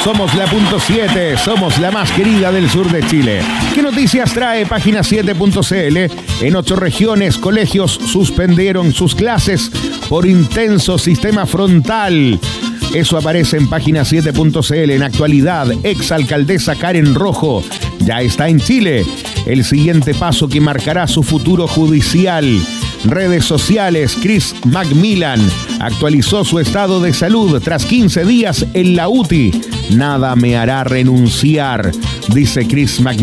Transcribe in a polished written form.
somos la punto 7, somos la más querida del sur de Chile. ¿Qué noticias trae página 7.cl? En 8 regiones, colegios suspendieron sus clases por intenso sistema frontal. Eso aparece en página 7.cl. En actualidad, exalcaldesa Karen Rojo ya está en Chile. El siguiente paso que marcará su futuro judicial. Redes sociales, Chris McMillan actualizó su estado de salud tras 15 días en la UTI. Nada me hará renunciar, dice Chris McMillan.